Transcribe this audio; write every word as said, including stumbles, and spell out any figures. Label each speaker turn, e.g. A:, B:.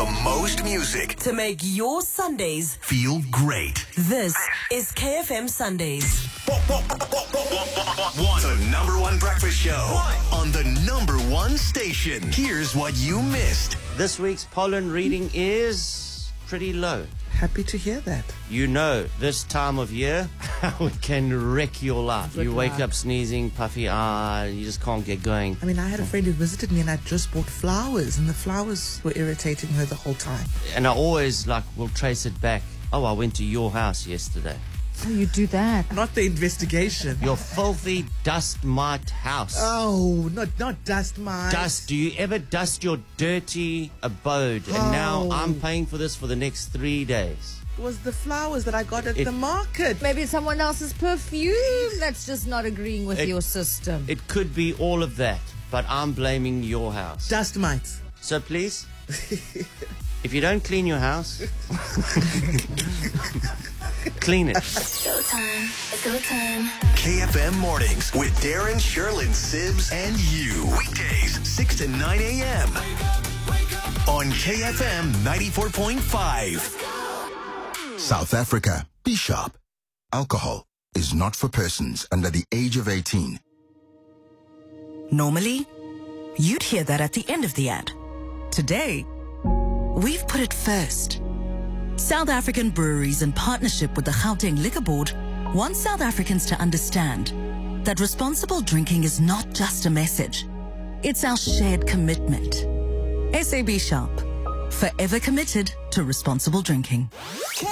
A: the most music
B: to make your Sundays
A: feel great.
B: This is K F M Sundays.
A: The number one breakfast show on the number one station. Here's what you missed.
C: This week's pollen reading is pretty low.
D: Happy to hear that.
C: You know, this time of year, it can wreck your life.
D: Good
C: You wake
D: luck.
C: up sneezing, puffy eye, you just can't get going.
D: I mean, I had a friend who visited me and I just bought flowers and the flowers were irritating her the whole time.
C: And I always, like, will trace it back. Oh, I went to your house yesterday.
E: Oh, you do that.
D: Not the investigation.
C: Your filthy dust mite house.
D: Oh, not not dust mites.
C: Dust. Do you ever dust your dirty abode? And now
D: Oh.
C: I'm paying for this for the next three days.
D: It was the flowers that I got at
C: It-
D: the market.
E: Maybe it's someone else's perfume that's just not agreeing with
C: It-
E: your system.
C: It could be all of that, but I'm blaming your house.
D: Dust mites.
C: So please, if you don't clean your house, clean it.
F: It's go time. It's go time.
A: K F M Mornings with Darren, Sherlyn, Sibs, and you. Weekdays, six to nine a.m. on K F M ninety-four point five.
G: South Africa. Be sharp. Alcohol is not for persons under the age of eighteen.
B: Normally, you'd hear that at the end of the ad. Today, we've put it first. South African breweries, in partnership with the Gauteng Liquor Board, want South Africans to understand that responsible drinking is not just a message. It's our shared commitment. S A B Sharp, forever committed to responsible drinking.